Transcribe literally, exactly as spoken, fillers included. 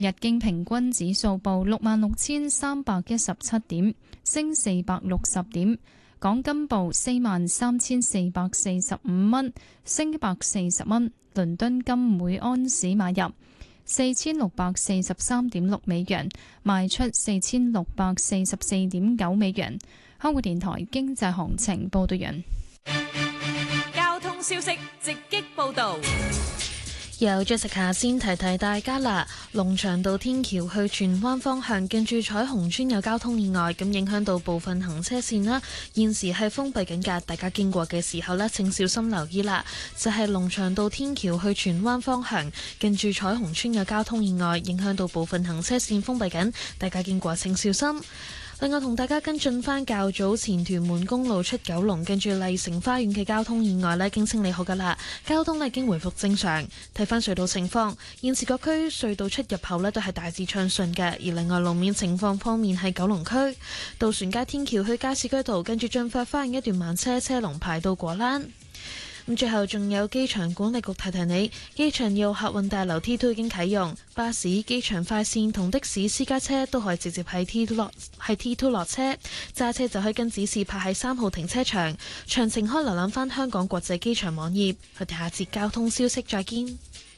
日經平均指數報六萬六千三百一十七點，升四百六十點。港金報四萬三千四百四十五蚊，升一百四十蚊。倫敦金每安士買入四千六百四十三點六美元，賣出四千六百四十四點九美元。香港電台經濟行情報道完。 交通消息直擊報道。 有 Jessica 先提提大家啦，龍翔道天橋去荃灣方向近住彩虹村有交通意外，咁影響到部分行車線啦，現時係封閉緊㗎，大家經過嘅時候呢，請小心留意啦。就係龍翔道天橋去荃灣方向近住彩虹村有交通意外，影響到部分行車線封閉緊，大家經過請小心。另外同大家跟進返較早前屯門公路出九龍近住麗城花園嘅交通意外呢，經清理好㗎啦，交通呢已經回復正常。睇返隧道情況，現時各區隧道出入口呢都係大致暢順嘅。而另外路面情況方面，係九龍區渡船街天橋去加士居道近住進發花園一段慢車，車龍排到果欄。咁最後仲有機場管理局提提你，機場要客運大樓 T 二 已經啟用，巴士、機場快線同的士私家車都可以直接喺 T 二 落喺 T 二落車，揸車就可以跟指示泊喺三號停車場。詳情可瀏覽返香港國際機場網頁。我哋下節交通消息再見。